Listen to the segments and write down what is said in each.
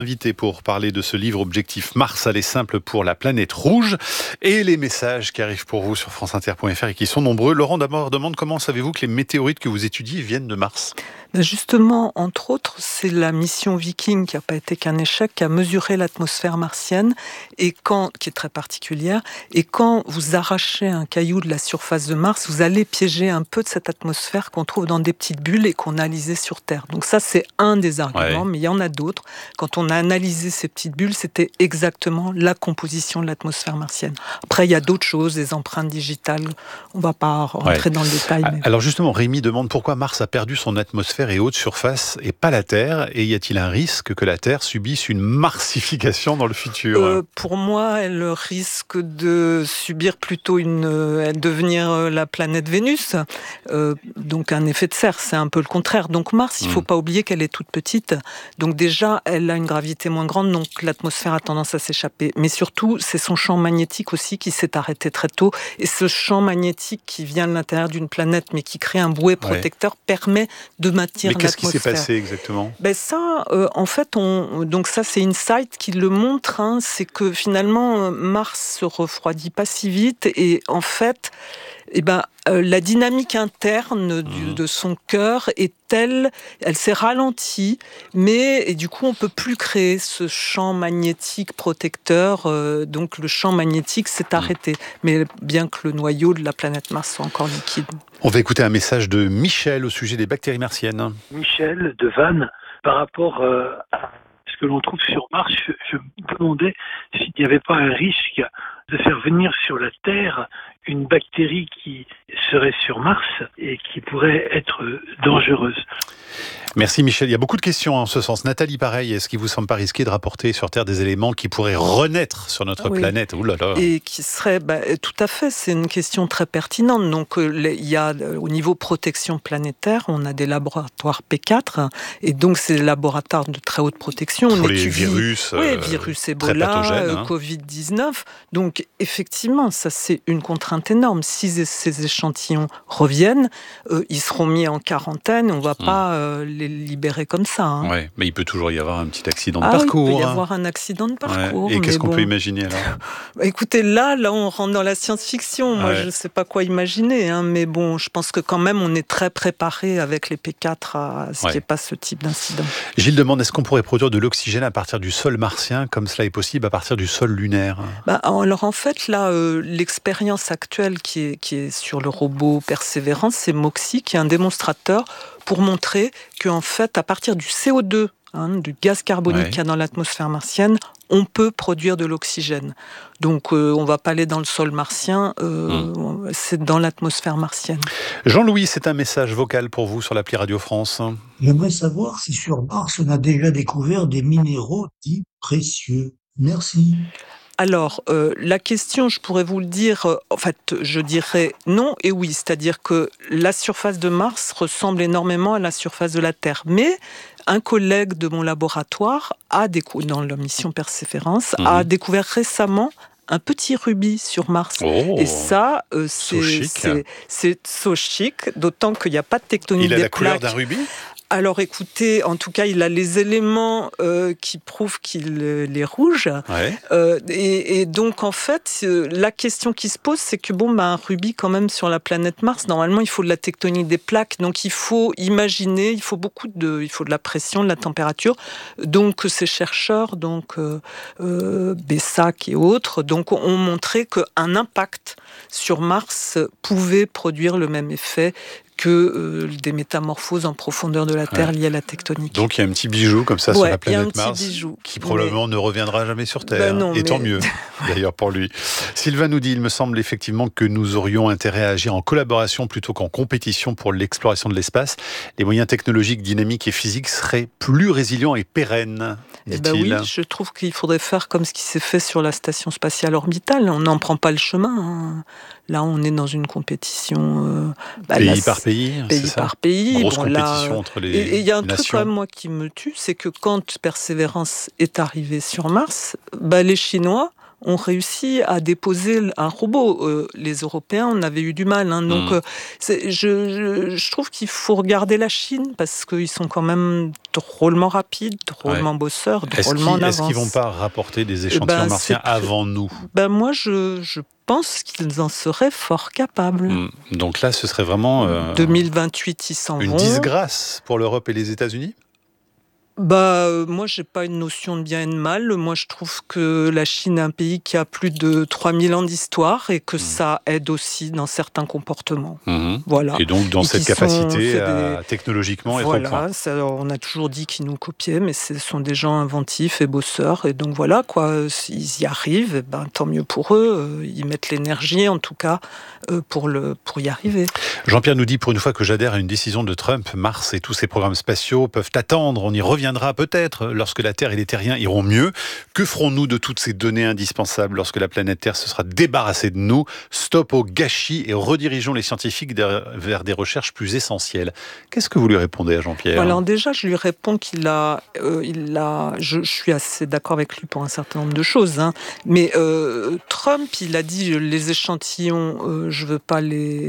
Invité pour parler de ce livre Objectif Mars, aller simple pour la planète rouge et les messages qui arrivent pour vous sur franceinter.fr et qui sont nombreux. Laurent d'abord demande comment savez-vous que les météorites que vous étudiez viennent de Mars ? Justement, entre autres, c'est la mission Viking qui n'a pas été qu'un échec, qui a mesuré l'atmosphère martienne qui est très particulière. Et quand vous arrachez un caillou de la surface de Mars, vous allez piéger un peu de cette atmosphère qu'on trouve dans des petites bulles et qu'on a analysées sur Terre. Donc ça, c'est un des arguments, mais il y en a d'autres. Quand on a analysé ces petites bulles, c'était exactement la composition de l'atmosphère martienne. Après, il y a d'autres choses, des empreintes digitales. On ne va pas rentrer dans le détail. Mais... Alors justement, Rémi demande pourquoi Mars a perdu son atmosphère et haute surface et pas la Terre. Et y a-t-il un risque que la Terre subisse une marsification dans le futur ? Pour moi, elle risque de subir plutôt devenir la planète Vénus. Donc un effet de serre, c'est un peu le contraire. Donc Mars, il ne faut pas oublier qu'elle est toute petite. Donc déjà, elle a une gravité moins grande, donc l'atmosphère a tendance à s'échapper. Mais surtout, c'est son champ magnétique aussi qui s'est arrêté très tôt. Et ce champ magnétique qui vient de l'intérieur d'une planète, mais qui crée un bouée protecteur, permet de maintenir l'atmosphère. Mais qu'est-ce qui s'est passé exactement ? Ça, en fait, donc ça, c'est Insight qui le montre. C'est que finalement, Mars se refroidit pas si vite. Et en fait, la dynamique interne de son cœur est telle, elle s'est ralentie, et du coup on peut plus créer ce champ magnétique protecteur, donc le champ magnétique s'est arrêté, mais bien que le noyau de la planète Mars soit encore liquide. On va écouter un message de Michel au sujet des bactéries martiennes. Michel de Vannes, par rapport à ce que l'on trouve sur Mars, je me demandais s'il n'y avait pas un risque de faire venir sur la Terre une bactérie qui serait sur Mars et qui pourrait être dangereuse. Merci Michel. Il y a beaucoup de questions en ce sens. Nathalie, pareil, est-ce qu'il vous semble pas risqué de rapporter sur Terre des éléments qui pourraient renaître sur notre planète ? Ouh là là. Et qui serait, tout à fait, c'est une question très pertinente. Donc il y a au niveau protection planétaire, on a des laboratoires P4 et donc c'est des laboratoires de très haute protection. Pour les virus, virus Ebola, Covid-19. Donc effectivement, ça c'est une contrainte énorme. Si ces échantillons reviennent, ils seront mis en quarantaine. On ne va pas les libérer comme ça. Ouais, mais il peut toujours y avoir un petit accident de parcours. Il peut y avoir un accident de parcours. Ouais. Et qu'est-ce qu'on peut imaginer alors ? Écoutez, là, on rentre dans la science-fiction. Moi, je ne sais pas quoi imaginer, mais bon, je pense que quand même, on est très préparé avec les P4 à ce qu'il n'y ait pas ce type d'incident. Gilles demande, est-ce qu'on pourrait produire de l'oxygène à partir du sol martien, comme cela est possible à partir du sol lunaire ? Alors en fait, là, l'expérience actuelle qui est sur le robot Persévérance, c'est MOXIE, qui est un démonstrateur pour montrer qu'en fait, à partir du CO2, du gaz carbonique qu'il y a dans l'atmosphère martienne, on peut produire de l'oxygène. Donc, on ne va pas aller dans le sol martien, c'est dans l'atmosphère martienne. Jean-Louis, c'est un message vocal pour vous sur l'appli Radio France. J'aimerais savoir si sur Mars, on a déjà découvert des minéraux dits précieux. Merci. Alors, la question, je pourrais vous le dire, en fait, je dirais non et oui. C'est-à-dire que la surface de Mars ressemble énormément à la surface de la Terre. Mais un collègue de mon laboratoire, dans la mission Persévérance, a découvert récemment un petit rubis sur Mars. Et ça, c'est so chic, d'autant qu'il n'y a pas de tectonique des plaques. Il a la couleur d'un rubis ? Alors écoutez, en tout cas, il a les éléments qui prouvent qu'il est rouge. Et donc, en fait, la question qui se pose, c'est que un rubis, quand même, sur la planète Mars, normalement, il faut de la tectonique des plaques. Donc, il faut imaginer, il faut de la pression, de la température. Donc, ces chercheurs, Bessac et autres, ont montré qu'un impact sur Mars pouvait produire le même effet que des métamorphoses en profondeur de la Terre liées à la tectonique. Donc il y a un petit bijou comme ça sur la planète Mars qui probablement ne reviendra jamais sur Terre. Tant mieux, d'ailleurs pour lui. Sylvain nous dit, il me semble effectivement que nous aurions intérêt à agir en collaboration plutôt qu'en compétition pour l'exploration de l'espace. Les moyens technologiques, dynamiques et physiques seraient plus résilients et pérennes, dit-il. Oui, je trouve qu'il faudrait faire comme ce qui s'est fait sur la station spatiale orbitale. On n'en prend pas le chemin. Là, on est dans une compétition... pays par pays, pays par pays. Grosse compétition entre les nations. Et il y a un truc quand même, moi, qui me tue, c'est que quand Persévérance est arrivée sur Mars, les Chinois ont réussi à déposer un robot. Les Européens, on avait eu du mal. Donc, je trouve qu'il faut regarder la Chine parce qu'ils sont quand même drôlement rapides, drôlement bosseurs, drôlement en avance. Est-ce qu'ils ne vont pas rapporter des échantillons martiens avant nous ? Moi, je pense qu'ils en seraient fort capables. Donc là, ce serait vraiment... 2028, ils s'en vont. Une disgrâce pour l'Europe et les États-Unis ? Moi, j'ai pas une notion de bien et de mal. Moi, je trouve que la Chine est un pays qui a plus de 3000 ans d'histoire et que ça aide aussi dans certains comportements. Voilà. Et donc, dans cette capacité à technologiquement être au point. On a toujours dit qu'ils nous copiaient, mais ce sont des gens inventifs et bosseurs. Et donc, voilà, quoi. Ils y arrivent, tant mieux pour eux. Ils mettent l'énergie, en tout cas, pour y arriver. Jean-Pierre nous dit, pour une fois que j'adhère à une décision de Trump, Mars et tous ses programmes spatiaux peuvent attendre. On y reviendra peut-être lorsque la Terre et les terriens iront mieux. Que ferons-nous de toutes ces données indispensables lorsque la planète Terre se sera débarrassée de nous ? Stop au gâchis et redirigeons les scientifiques vers des recherches plus essentielles. Qu'est-ce que vous lui répondez à Jean-Pierre ? Alors déjà, je lui réponds je suis assez d'accord avec lui pour un certain nombre de choses. Mais Trump, il a dit les échantillons, je veux pas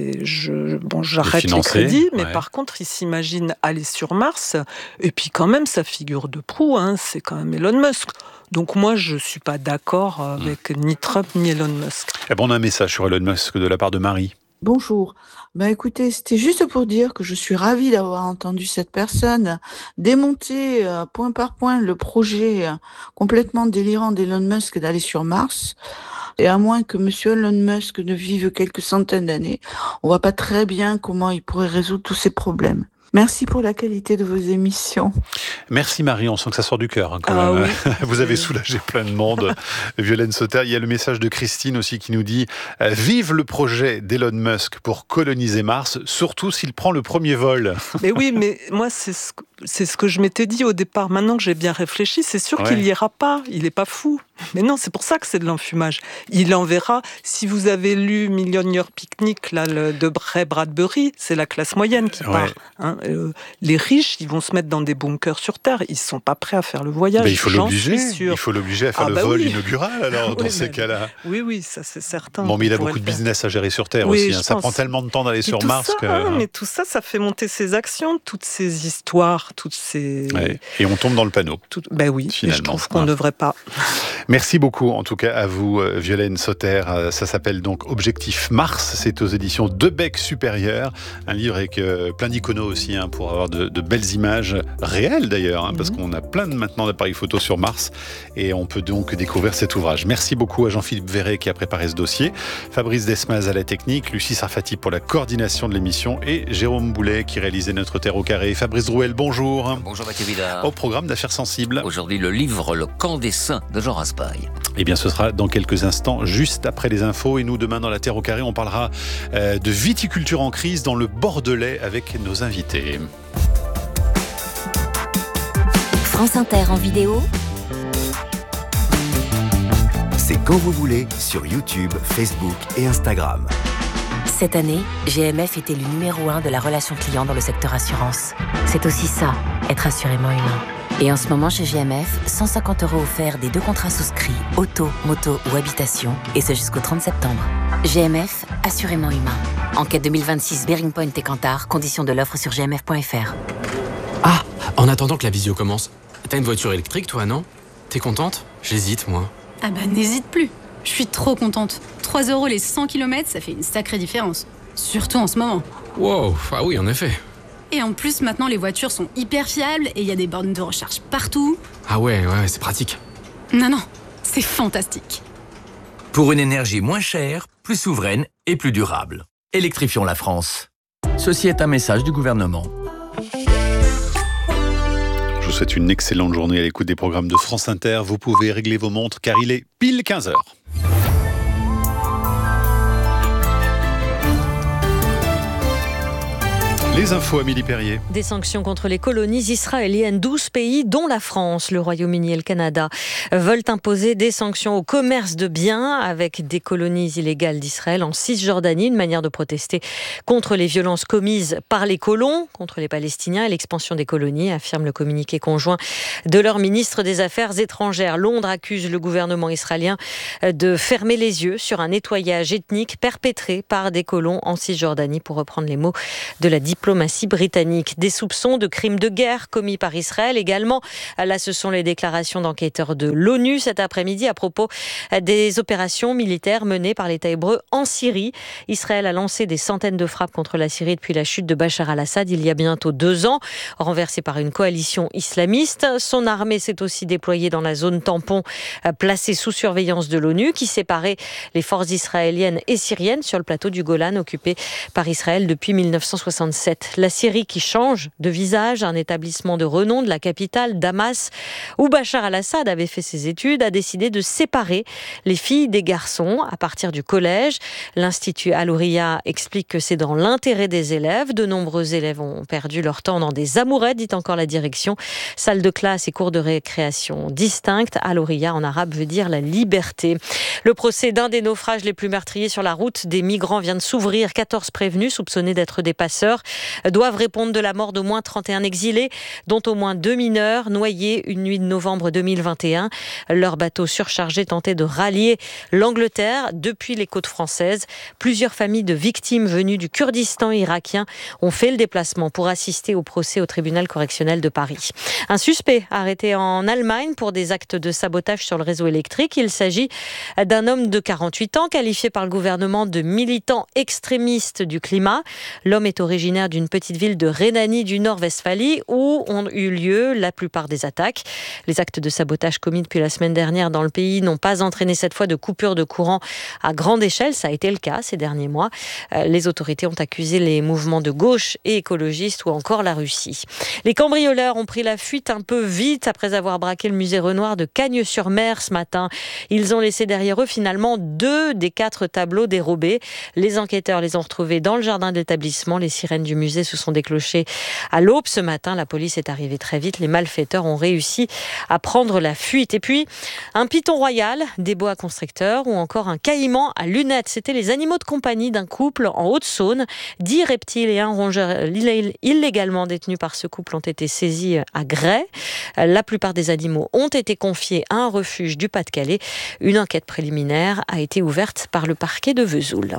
j'arrête les crédits. Mais par contre, il s'imagine aller sur Mars. Et puis quand même, sa figure de proue, c'est quand même Elon Musk. Donc moi, je ne suis pas d'accord avec ni Trump ni Elon Musk. On a un message sur Elon Musk de la part de Marie. Bonjour. Écoutez, c'était juste pour dire que je suis ravie d'avoir entendu cette personne démonter point par point le projet complètement délirant d'Elon Musk d'aller sur Mars. Et à moins que monsieur Elon Musk ne vive quelques centaines d'années, on voit pas très bien comment il pourrait résoudre tous ces problèmes. Merci pour la qualité de vos émissions. Merci Marie, on sent que ça sort du cœur quand même. Oui. Vous avez soulagé plein de monde. Violaine Sauter, il y a le message de Christine aussi qui nous dit « Vive le projet d'Elon Musk pour coloniser Mars, surtout s'il prend le premier vol. » Mais oui, mais moi c'est ce que je m'étais dit au départ. Maintenant que j'ai bien réfléchi, c'est sûr qu'il n'y ira pas. Il n'est pas fou. Mais non, c'est pour ça que c'est de l'enfumage. Il enverra, si vous avez lu Millionaire Picnic de Ray Bradbury, c'est la classe moyenne qui part. Les riches, ils vont se mettre dans des bunkers sur Terre. Ils ne sont pas prêts à faire le voyage. Il faut l'obliger à faire le vol inaugural, alors, dans ces cas-là. Oui, ça c'est certain. Mais il a beaucoup de business à gérer sur Terre aussi. Ça prend tellement de temps d'aller sur Mars. Mais tout ça, ça fait monter ses actions, toutes ces histoires, toutes ces... Et on tombe dans le panneau. Oui, et je trouve qu'on ne devrait pas. Merci beaucoup, en tout cas, à vous, Violaine Sauter. Ça s'appelle donc Objectif Mars. C'est aux éditions Debec Supérieur. Un livre avec plein d'iconos aussi, pour avoir de belles images réelles d'ailleurs, parce qu'on a plein maintenant d'appareils photo sur Mars. Et on peut donc découvrir cet ouvrage. Merci beaucoup à Jean-Philippe Verret qui a préparé ce dossier. Fabrice Desmaz à la technique, Lucie Sarfati pour la coordination de l'émission et Jérôme Boulet qui réalisait notre Terre au carré. Fabrice Drouel, bonjour. Bonjour Mathieu Vidard. Au programme d'Affaires sensibles. Aujourd'hui, le livre Le camp des saints de Jean Raspail. Eh bien, ce sera dans quelques instants, juste après les infos. Et nous, demain, dans la Terre au carré, on parlera de viticulture en crise dans le Bordelais avec nos invités. France Inter en vidéo. C'est quand vous voulez sur YouTube, Facebook et Instagram. Cette année, GMF était le numéro 1 de la relation client dans le secteur assurance. C'est aussi ça, être assurément humain. Et en ce moment, chez GMF, 150 € offerts des 2 contrats souscrits, auto, moto ou habitation, et ce jusqu'au 30 septembre. GMF, assurément humain. Enquête 2026, Bearing Point et Kantar, conditions de l'offre sur gmf.fr. Ah, en attendant que la visio commence, t'as une voiture électrique toi, non ? T'es contente ? J'hésite, moi. Ah n'hésite plus. Je suis trop contente. 3 € les 100 km, ça fait une sacrée différence. Surtout en ce moment. Wow, ah oui, en effet. Et en plus, maintenant, les voitures sont hyper fiables et il y a des bornes de recharge partout. Ah ouais, c'est pratique. Non, c'est fantastique. Pour une énergie moins chère, plus souveraine et plus durable. Électrifions la France. Ceci est un message du gouvernement. Je vous souhaite une excellente journée à l'écoute des programmes de France Inter. Vous pouvez régler vos montres car il est pile 15h. Les infos, Amélie Perrier. Des sanctions contre les colonies israéliennes. 12 pays, dont la France, le Royaume-Uni et le Canada, veulent imposer des sanctions au commerce de biens avec des colonies illégales d'Israël en Cisjordanie. Une manière de protester contre les violences commises par les colons, contre les Palestiniens et l'expansion des colonies, affirme le communiqué conjoint de leur ministre des Affaires étrangères. Londres accuse le gouvernement israélien de fermer les yeux sur un nettoyage ethnique perpétré par des colons en Cisjordanie, pour reprendre les mots de la diplomatie britannique. Des soupçons de crimes de guerre commis par Israël également. Là, ce sont les déclarations d'enquêteurs de l'ONU cet après-midi à propos des opérations militaires menées par l'État hébreu en Syrie. Israël a lancé des centaines de frappes contre la Syrie depuis la chute de Bachar al-Assad il y a bientôt 2 ans, renversé par une coalition islamiste. Son armée s'est aussi déployée dans la zone tampon placée sous surveillance de l'ONU, qui séparait les forces israéliennes et syriennes sur le plateau du Golan occupé par Israël depuis 1967. La Syrie qui change de visage, un établissement de renom de la capitale, Damas, où Bachar al-Assad avait fait ses études, a décidé de séparer les filles des garçons à partir du collège. L'Institut Al-Houriya explique que c'est dans l'intérêt des élèves. De nombreux élèves ont perdu leur temps dans des amourettes, dit encore la direction. Salle de classe et cours de récréation distinctes. Al-Houriya en arabe veut dire la liberté. Le procès d'un des naufrages les plus meurtriers sur la route des migrants vient de s'ouvrir. 14 prévenus soupçonnés d'être des passeurs doivent répondre de la mort d'au moins 31 exilés, dont au moins 2 mineurs noyés une nuit de novembre 2021. Leur bateau surchargé tentait de rallier l'Angleterre depuis les côtes françaises. Plusieurs familles de victimes venues du Kurdistan irakien ont fait le déplacement pour assister au procès au tribunal correctionnel de Paris. Un suspect arrêté en Allemagne pour des actes de sabotage sur le réseau électrique. Il s'agit d'un homme de 48 ans qualifié par le gouvernement de militant extrémiste du climat. L'homme est originaire d'une petite ville de Rhénanie du Nord-Westphalie où ont eu lieu la plupart des attaques. Les actes de sabotage commis depuis la semaine dernière dans le pays n'ont pas entraîné cette fois de coupure de courant à grande échelle. Ça a été le cas ces derniers mois. Les autorités ont accusé les mouvements de gauche et écologistes ou encore la Russie. Les cambrioleurs ont pris la fuite un peu vite après avoir braqué le musée Renoir de Cagnes-sur-Mer ce matin. Ils ont laissé derrière eux finalement 2 des 4 tableaux dérobés. Les enquêteurs les ont retrouvés dans le jardin de l'établissement. Les sirènes du musée se sont déclenchées à l'aube ce matin. La police est arrivée très vite. Les malfaiteurs ont réussi à prendre la fuite. Et puis, un python royal, des boa constricteurs ou encore un caïman à lunettes. C'était les animaux de compagnie d'un couple en Haute-Saône. 10 reptiles et un rongeur illégalement détenus par ce couple ont été saisis à Gray. La plupart des animaux ont été confiés à un refuge du Pas-de-Calais. Une enquête préliminaire a été ouverte par le parquet de Vesoul.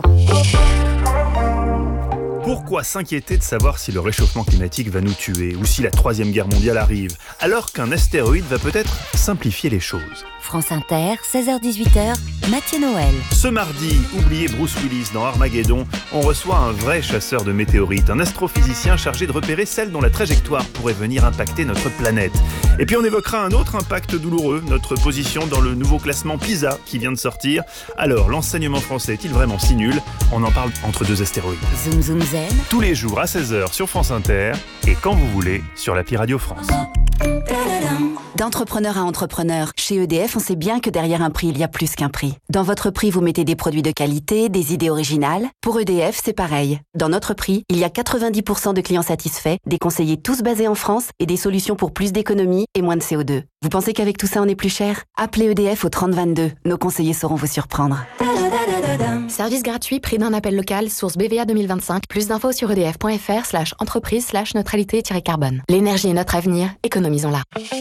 Pourquoi s'inquiéter de savoir si le réchauffement climatique va nous tuer ou si la 3e guerre mondiale arrive, alors qu'un astéroïde va peut-être simplifier les choses? France Inter, 16h-18h, Mathieu Noël. Ce mardi, oubliez Bruce Willis dans Armageddon, on reçoit un vrai chasseur de météorites, un astrophysicien chargé de repérer celles dont la trajectoire pourrait venir impacter notre planète. Et puis on évoquera un autre impact douloureux, notre position dans le nouveau classement PISA qui vient de sortir. Alors, l'enseignement français est-il vraiment si nul? On en parle entre 2 astéroïdes. Zoom Zoom Zen. Tous les jours à 16h sur France Inter et quand vous voulez sur l'appli Radio France. D'entrepreneur à entrepreneur, chez EDF, on sait bien que derrière un prix, il y a plus qu'un prix. Dans votre prix, vous mettez des produits de qualité, des idées originales. Pour EDF, c'est pareil. Dans notre prix, il y a 90% de clients satisfaits, des conseillers tous basés en France et des solutions pour plus d'économie et moins de CO2. Vous pensez qu'avec tout ça, on est plus cher? Appelez EDF au 3022. Nos conseillers sauront vous surprendre. Service gratuit, prix d'un appel local, source BVA 2025. Plus d'infos sur edf.fr/entreprise/neutralité-carbone. L'énergie est notre avenir, économisons-la.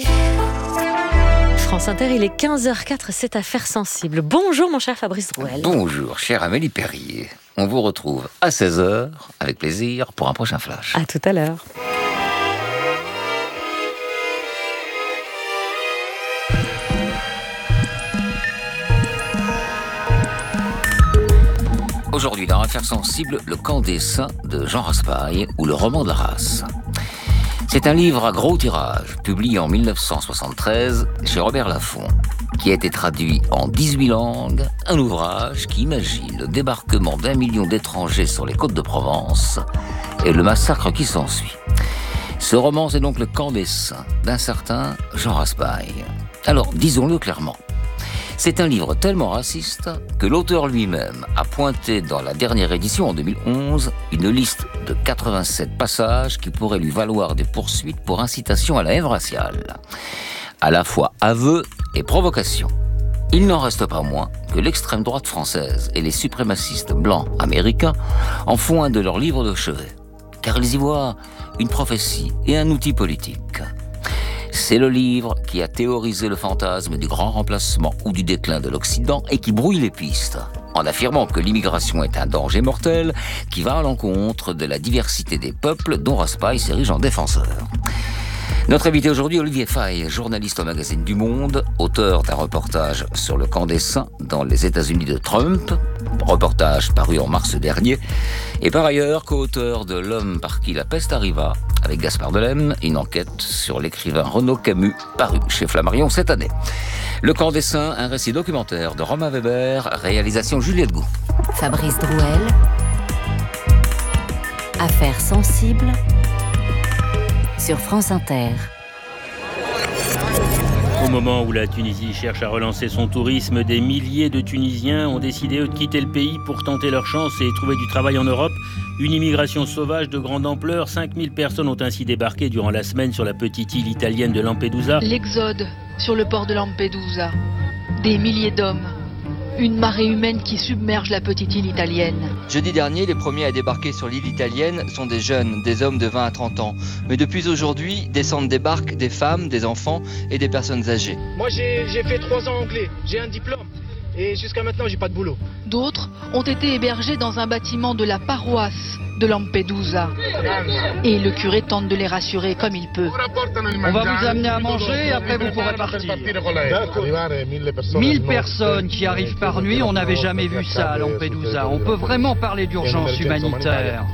France Inter, il est 15h04, c'est Affaires sensibles. Bonjour mon cher Fabrice Drouel. Bonjour chère Amélie Perrier. On vous retrouve à 16h, avec plaisir, pour un prochain flash. À tout à l'heure. Aujourd'hui, dans Affaires sensibles, le camp des saints de Jean Raspail ou le roman de la race. C'est un livre à gros tirage, publié en 1973 chez Robert Laffont, qui a été traduit en 18 langues, un ouvrage qui imagine le débarquement d'1 million d'étrangers sur les côtes de Provence et le massacre qui s'ensuit. Ce roman, c'est donc le camp des saints d'un certain Jean Raspail. Alors, disons-le clairement, C'est un livre tellement raciste que l'auteur lui-même a pointé dans la dernière édition, en 2011, une liste de 87 passages qui pourraient lui valoir des poursuites pour incitation à la haine raciale. À la fois aveu et provocation. Il n'en reste pas moins que l'extrême droite française et les suprémacistes blancs américains en font un de leurs livres de chevet, car ils y voient une prophétie et un outil politique. C'est le livre qui a théorisé le fantasme du grand remplacement ou du déclin de l'Occident et qui brouille les pistes, en affirmant que l'immigration est un danger mortel qui va à l'encontre de la diversité des peuples dont Raspail s'érige en défenseur. Notre invité aujourd'hui, Olivier Faye, journaliste au magazine Du Monde, auteur d'un reportage sur le camp des saints dans les États-Unis de Trump, reportage paru en mars dernier, et par ailleurs co-auteur de L'homme par qui la peste arriva, avec Gaspard Delhem, une enquête sur l'écrivain Renaud Camus, paru chez Flammarion cette année. Le camp des saints, un récit documentaire de Romain Weber, réalisation Juliette Gou. Fabrice Drouel, Affaires sensibles, sur France Inter. Au moment où la Tunisie cherche à relancer son tourisme, des milliers de Tunisiens ont décidé de quitter le pays pour tenter leur chance et trouver du travail en Europe. Une immigration sauvage de grande ampleur. 5000 personnes ont ainsi débarqué durant la semaine sur la petite île italienne de Lampedusa. L'exode sur le port de Lampedusa. Des milliers d'hommes. Une marée humaine qui submerge la petite île italienne. Jeudi dernier, les premiers à débarquer sur l'île italienne sont des jeunes, des hommes de 20 à 30 ans. Mais depuis aujourd'hui, descendent des barques des femmes, des enfants et des personnes âgées. Moi, j'ai fait 3 ans anglais, j'ai un diplôme. Et jusqu'à maintenant, j'ai pas de boulot. D'autres ont été hébergés dans un bâtiment de la paroisse de Lampedusa. Et le curé tente de les rassurer comme il peut. On va vous amener à manger et après vous pourrez partir. 1000 personnes qui arrivent par nuit, on n'avait jamais vu ça à Lampedusa. On peut vraiment parler d'urgence humanitaire.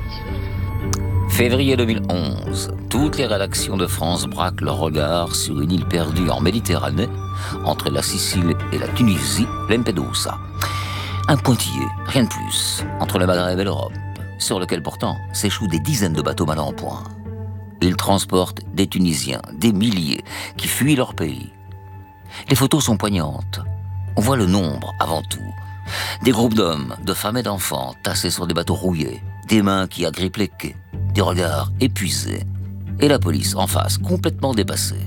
Février 2011, toutes les rédactions de France braquent leur regard sur une île perdue en Méditerranée, entre la Sicile et la Tunisie, Lampedusa. Un pointillé, rien de plus, entre le Maghreb et l'Europe, sur lequel pourtant s'échouent des dizaines de bateaux mal en point. Ils transportent des Tunisiens, des milliers, qui fuient leur pays. Les photos sont poignantes. On voit le nombre avant tout. Des groupes d'hommes, de femmes et d'enfants tassés sur des bateaux rouillés, des mains qui agrippent les quais, des regards épuisés, et la police en face, complètement dépassée.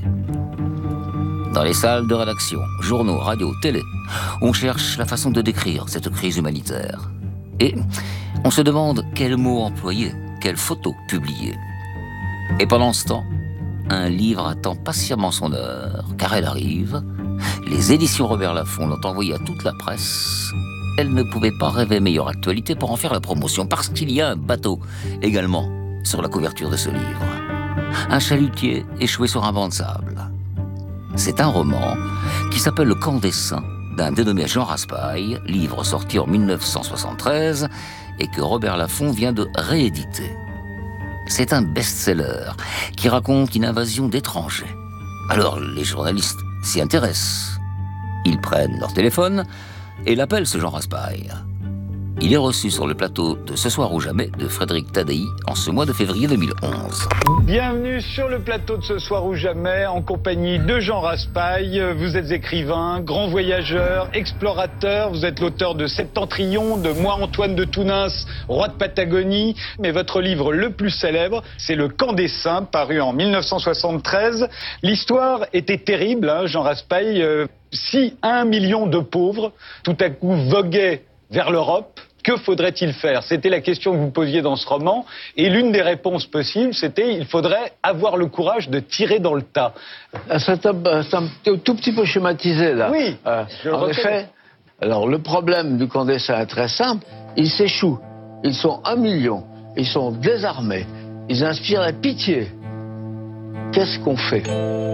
Dans les salles de rédaction, journaux, radio, télé, on cherche la façon de décrire cette crise humanitaire. Et on se demande quels mots employer, quelles photos publier. Et pendant ce temps, un livre attend patiemment son heure, car elle arrive. Les éditions Robert Laffont l'ont envoyé à toute la presse. Elle ne pouvait pas rêver meilleure actualité pour en faire la promotion, parce qu'il y a un bateau également sur la couverture de ce livre. Un chalutier échoué sur un banc de sable. C'est un roman qui s'appelle Le camp des saints, d'un dénommé Jean Raspail, livre sorti en 1973 et que Robert Laffont vient de rééditer. C'est un best-seller qui raconte une invasion d'étrangers. Alors les journalistes s'y intéressent. Ils prennent leur téléphone et l'appellent ce Jean Raspail. Il est reçu sur le plateau de Ce soir ou jamais de Frédéric Tadei en ce mois de février 2011. Bienvenue sur le plateau de Ce soir ou jamais en compagnie de Jean Raspail. Vous êtes écrivain, grand voyageur, explorateur. Vous êtes l'auteur de Septentrion, de Moi Antoine de Tounins, roi de Patagonie. Mais votre livre le plus célèbre, c'est Le camp des saints, paru en 1973. L'histoire était terrible, hein, Jean Raspail. Si 1 million de pauvres, tout à coup, voguaient vers l'Europe, que faudrait-il faire? C'était la question que vous posiez dans ce roman. Et l'une des réponses possibles, c'était il faudrait avoir le courage de tirer dans le tas. C'est un tout petit peu schématisé, là. Oui, en effet. Alors, le problème du camp des saints est très simple. Ils s'échouent. Ils sont 1 million. Ils sont désarmés. Ils inspirent la pitié. Qu'est-ce qu'on fait?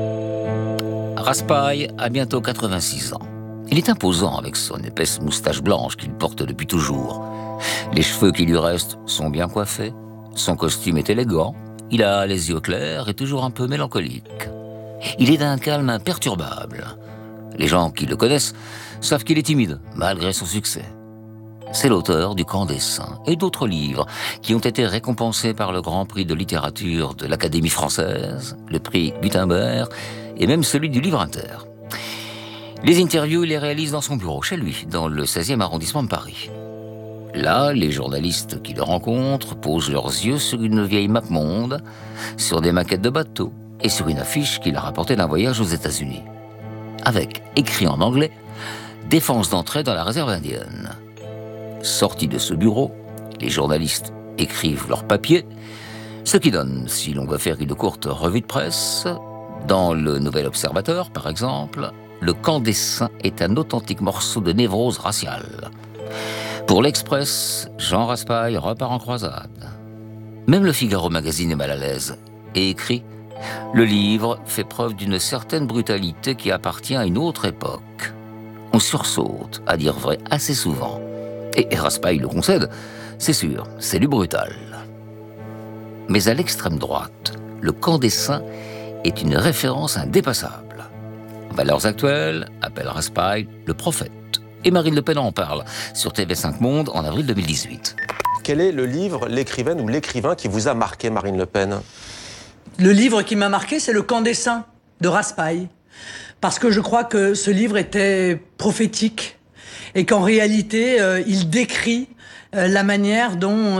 Raspail a bientôt 86 ans. Il est imposant avec son épaisse moustache blanche qu'il porte depuis toujours. Les cheveux qui lui restent sont bien coiffés. Son costume est élégant. Il a les yeux clairs et toujours un peu mélancolique. Il est d'un calme imperturbable. Les gens qui le connaissent savent qu'il est timide, malgré son succès. C'est l'auteur du Camp des Saints et d'autres livres qui ont été récompensés par le Grand Prix de littérature de l'Académie française, le prix Gutenberg et même celui du Livre Inter. Les interviews, il les réalise dans son bureau, chez lui, dans le 16e arrondissement de Paris. Là, les journalistes qui le rencontrent posent leurs yeux sur une vieille map monde, sur des maquettes de bateaux et sur une affiche qu'il a rapportée d'un voyage aux États-Unis. Avec, écrit en anglais, « Défense d'entrée dans la réserve indienne ». Sortis de ce bureau, les journalistes écrivent leurs papiers, ce qui donne, si l'on veut faire une courte revue de presse, dans le Nouvel Observateur, par exemple, le camp des saints est un authentique morceau de névrose raciale. Pour l'Express, Jean Raspail repart en croisade. Même le Figaro magazine est mal à l'aise et écrit « Le livre fait preuve d'une certaine brutalité qui appartient à une autre époque. On sursaute, à dire vrai, assez souvent. Et Raspail le concède, c'est sûr, c'est du brutal. » Mais à l'extrême droite, le camp des saints est une référence indépassable. Valeurs actuelles appelle Raspail le prophète. Et Marine Le Pen en parle sur TV5 Monde en avril 2018. Quel est le livre, l'écrivaine ou l'écrivain qui vous a marqué, Marine Le Pen? Le livre qui m'a marqué, c'est Le camp des saints de Raspail. Parce que je crois que ce livre était prophétique et qu'en réalité, il décrit la manière dont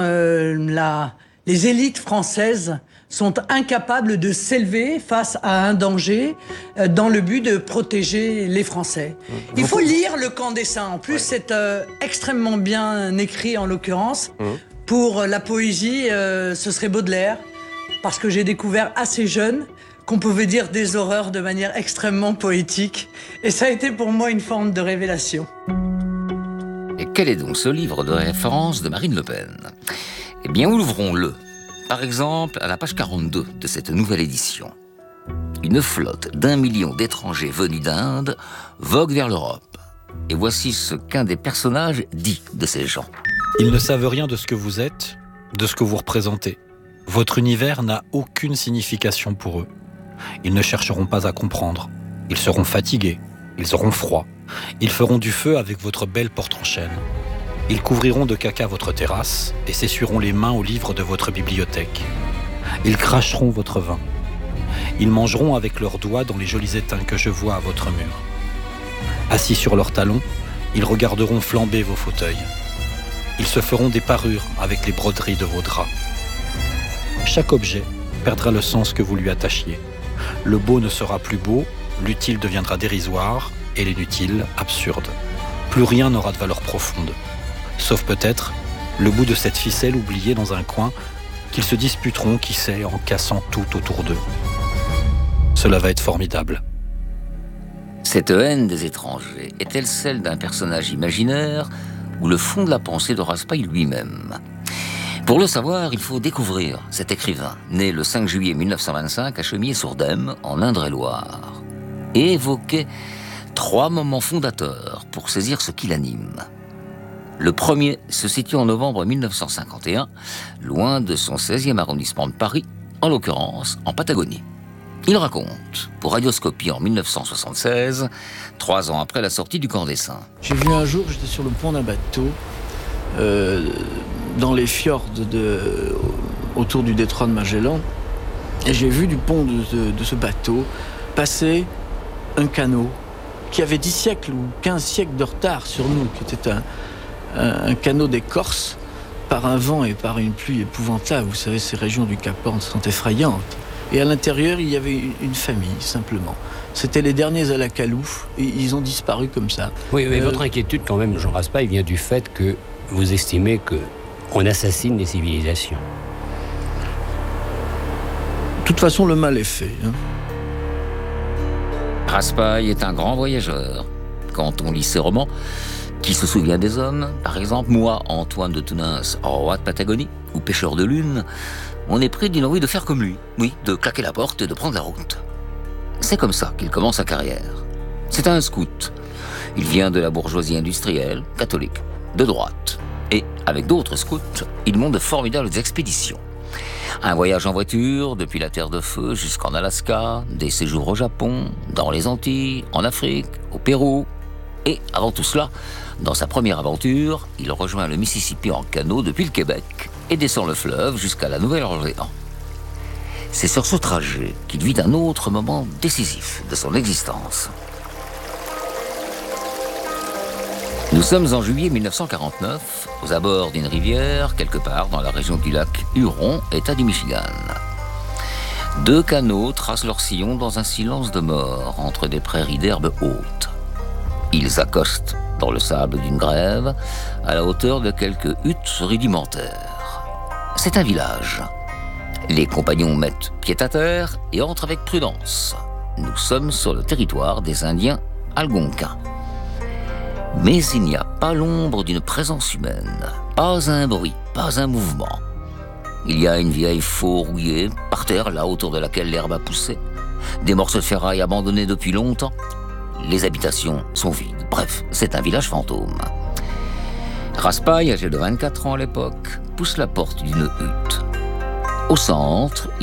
les élites françaises sont incapables de s'élever face à un danger dans le but de protéger les Français. Il faut lire Le camp des saints. En plus, c'est extrêmement bien écrit, en l'occurrence. Pour la poésie, ce serait Baudelaire, parce que j'ai découvert assez jeune qu'on pouvait dire des horreurs de manière extrêmement poétique. Et ça a été pour moi une forme de révélation. Et quel est donc ce livre de référence de Marine Le Pen? Eh bien, ouvrons-le. Par exemple, à la page 42 de cette nouvelle édition. Une flotte d'1 million d'étrangers venus d'Inde vogue vers l'Europe. Et voici ce qu'un des personnages dit de ces gens. Ils ne savent rien de ce que vous êtes, de ce que vous représentez. Votre univers n'a aucune signification pour eux. Ils ne chercheront pas à comprendre. Ils seront fatigués, ils auront froid. Ils feront du feu avec votre belle porte en chêne. Ils couvriront de caca votre terrasse et s'essuieront les mains aux livres de votre bibliothèque. Ils cracheront votre vin. Ils mangeront avec leurs doigts dans les jolis étains que je vois à votre mur. Assis sur leurs talons, ils regarderont flamber vos fauteuils. Ils se feront des parures avec les broderies de vos draps. Chaque objet perdra le sens que vous lui attachiez. Le beau ne sera plus beau, l'utile deviendra dérisoire et l'inutile absurde. Plus rien n'aura de valeur profonde. Sauf peut-être le bout de cette ficelle oubliée dans un coin qu'ils se disputeront, qui sait, en cassant tout autour d'eux. Cela va être formidable. Cette haine des étrangers est-elle celle d'un personnage imaginaire ou le fond de la pensée de Raspail lui-même? Pour le savoir, il faut découvrir cet écrivain, né le 5 juillet 1925 à Chemillé-sur-Dème, en Indre-et-Loire, et évoquer 3 moments fondateurs pour saisir ce qui l'anime. Le premier se situe en novembre 1951, loin de son 16e arrondissement de Paris, en l'occurrence en Patagonie. Il raconte, pour Radioscopie en 1976, 3 ans après la sortie du camp des saints. J'ai vu un jour, j'étais sur le pont d'un bateau, dans les fjords autour du détroit de Magellan, et j'ai vu du pont de ce bateau passer un canot qui avait 10 siècles ou 15 siècles de retard sur nous, qui était un canot d'écorce par un vent et par une pluie épouvantable. Vous savez, ces régions du Cap Horn sont effrayantes. Et à l'intérieur, il y avait une famille, simplement. C'était les derniers à la calouffe, et ils ont disparu comme ça. Oui, mais votre inquiétude, quand même, Jean Raspail, vient du fait que vous estimez qu'on assassine les civilisations. De toute façon, le mal est fait. Raspail est un grand voyageur. Quand on lit ses romans, Qui se souvient des hommes, par exemple, moi, Antoine de Tounins, roi de Patagonie, ou pêcheur de lune, on est pris d'une envie de faire comme lui, oui, de claquer la porte et de prendre la route. C'est comme ça qu'il commence sa carrière. C'est un scout. Il vient de la bourgeoisie industrielle, catholique, de droite. Et, avec d'autres scouts, il monte de formidables expéditions. Un voyage en voiture, depuis la Terre de Feu jusqu'en Alaska, des séjours au Japon, dans les Antilles, en Afrique, au Pérou. Et, avant tout cela, dans sa première aventure, il rejoint le Mississippi en canot depuis le Québec et descend le fleuve jusqu'à la Nouvelle-Orléans. C'est sur ce trajet qu'il vit un autre moment décisif de son existence. Nous sommes en juillet 1949, aux abords d'une rivière, quelque part dans la région du lac Huron, État du Michigan. 2 canots tracent leur sillon dans un silence de mort entre des prairies d'herbes hautes. Ils accostent dans le sable d'une grève, à la hauteur de quelques huttes rudimentaires. C'est un village. Les compagnons mettent pied à terre et entrent avec prudence. Nous sommes sur le territoire des Indiens Algonquins. Mais il n'y a pas l'ombre d'une présence humaine, pas un bruit, pas un mouvement. Il y a une vieille faux rouillée, par terre, là autour de laquelle l'herbe a poussé, des morceaux de ferraille abandonnés depuis longtemps. Les habitations sont vides. Bref, c'est un village fantôme. Raspail, âgé de 24 ans à l'époque, pousse la porte d'une hutte. Au centre,